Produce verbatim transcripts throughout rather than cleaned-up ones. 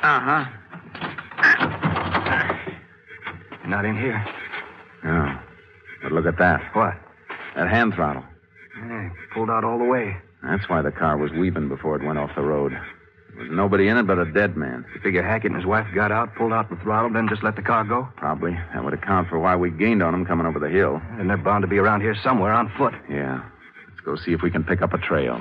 Uh-huh. Not in here. No. But look at that. What? That hand throttle. Yeah, pulled out all the way. That's why the car was weaving before it went off the road. There was nobody in it but a dead man. You figure Hackett and his wife got out, pulled out the throttle, then just let the car go? Probably. That would account for why we gained on them coming over the hill. And they're bound to be around here somewhere on foot. Yeah. Let's go see if we can pick up a trail.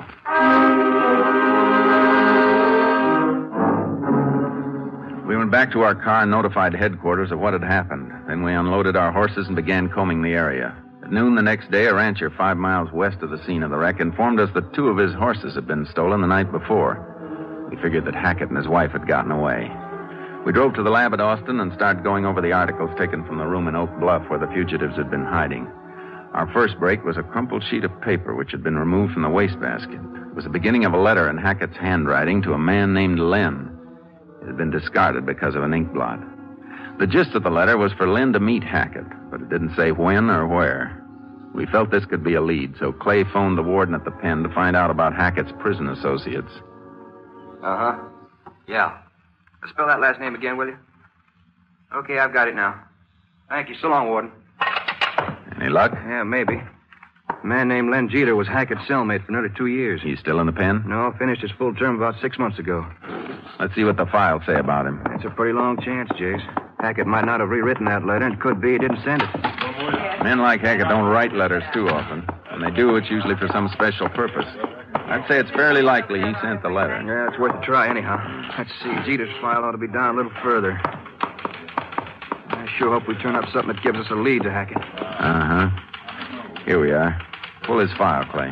We went back to our car and notified headquarters of what had happened. Then we unloaded our horses and began combing the area. At noon the next day, a rancher five miles west of the scene of the wreck informed us that two of his horses had been stolen the night before. We figured that Hackett and his wife had gotten away. We drove to the lab at Austin and started going over the articles taken from the room in Oak Bluff where the fugitives had been hiding. Our first break was a crumpled sheet of paper which had been removed from the wastebasket. It was the beginning of a letter in Hackett's handwriting to a man named Len. It had been discarded because of an ink blot. The gist of the letter was for Lynn to meet Hackett, but it didn't say when or where. We felt this could be a lead, so Clay phoned the warden at the pen to find out about Hackett's prison associates. Uh-huh. Yeah. Spell that last name again, will you? Okay, I've got it now. Thank you. So long, Warden. Any luck? Yeah, maybe. A man named Len Jeter was Hackett's cellmate for nearly two years. He's still in the pen? No, finished his full term about six months ago. Let's see what the files say about him. It's a pretty long chance, Jace. Hackett might not have rewritten that letter, and it could be he didn't send it. Men like Hackett don't write letters too often. When they do, it's usually for some special purpose. I'd say it's fairly likely he sent the letter. Yeah, it's worth a try anyhow. Let's see. Jeter's file ought to be down a little further. I sure hope we turn up something that gives us a lead to Hackett. Uh-huh. Here we are. Pull his file, Clay.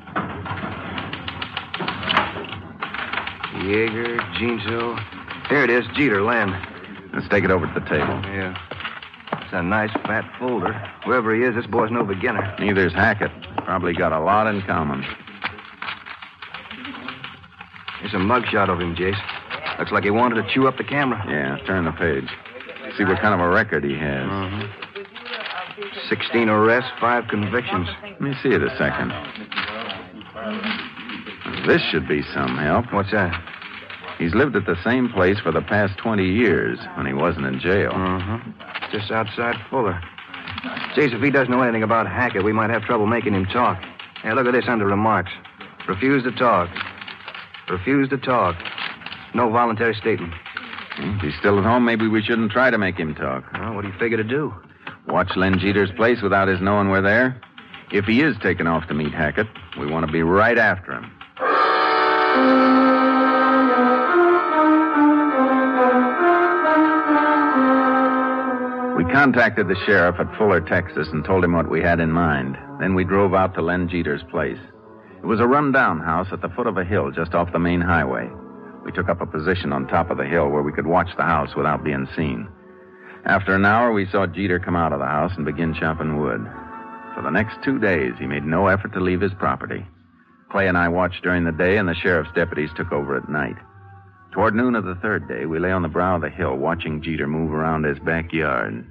Yeager, Jeanso. Here it is, Jeter, Len. Let's take it over to the table. Yeah. It's a nice fat folder. Whoever he is, this boy's no beginner. Neither's Hackett. Probably got a lot in common. Here's a mugshot of him, Jace. Looks like he wanted to chew up the camera. Yeah, turn the page. See what kind of a record he has. Uh-huh. Sixteen arrests, five convictions. Let me see it a second. This should be some help. What's that? He's lived at the same place for the past twenty years when he wasn't in jail. Uh-huh. Just outside Fuller. Jace, if he doesn't know anything about Hackett, we might have trouble making him talk. Hey, look at this under remarks. Refuse to talk. Refuse to talk. No voluntary statement. If he's still at home, maybe we shouldn't try to make him talk. Well, what do you figure to do? Watch Len Jeter's place without his knowing we're there. If he is taken off to meet Hackett, we want to be right after him. We contacted the sheriff at Fuller, Texas, and told him what we had in mind. Then we drove out to Len Jeter's place. It was a run-down house at the foot of a hill just off the main highway. We took up a position on top of the hill where we could watch the house without being seen. After an hour, we saw Jeter come out of the house and begin chopping wood. For the next two days, he made no effort to leave his property. Clay and I watched during the day, and the sheriff's deputies took over at night. Toward noon of the third day, we lay on the brow of the hill watching Jeter move around his backyard.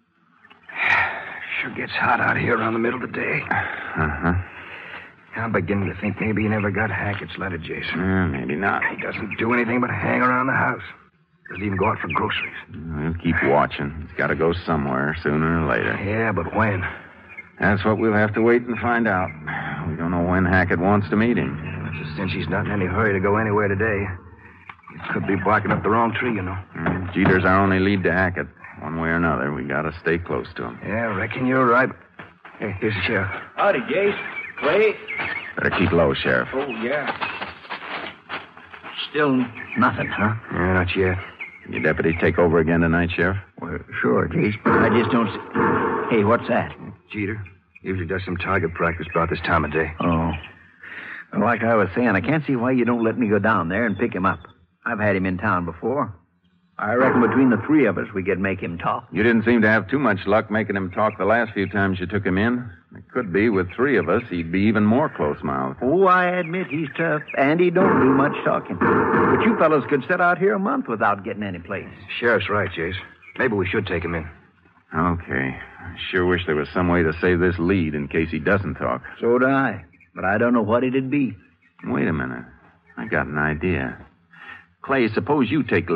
Sure gets hot out here around the middle of the day. Uh-huh. I'm beginning to think maybe he never got Hackett's letter, Jason. Uh, maybe not. He doesn't do anything but hang around the house. Doesn't even go out for groceries. We'll keep watching. He's got to go somewhere sooner or later. Yeah, but when? That's what we'll have to wait and find out. We don't know when Hackett wants to meet him. Yeah, since he's not in any hurry to go anywhere today, he could be barking up the wrong tree, you know. Mm, Jeter's our only lead to Hackett. One way or another, we got to stay close to him. Yeah, I reckon you're right. Hey, here's the sheriff. Howdy, Jace. Clay? Better keep low, Sheriff. Oh, yeah. Still nothing, huh? Yeah, not yet. Can your deputy take over again tonight, Sheriff? Well, sure, Jace. I just don't see... Hey, what's that? Jeter. Usually does some target practice about this time of day. Oh. Well, like I was saying, I can't see why you don't let me go down there and pick him up. I've had him in town before. I reckon between the three of us, we could make him talk. You didn't seem to have too much luck making him talk the last few times you took him in. It could be with three of us, he'd be even more close-mouthed. Oh, I admit he's tough, and he don't do much talking. But you fellows could sit out here a month without getting any place. Sheriff's right, Jace. Maybe we should take him in. Okay. I sure wish there was some way to save this lead in case he doesn't talk. So do I. But I don't know what it'd be. Wait a minute. I got an idea. Clay, suppose you take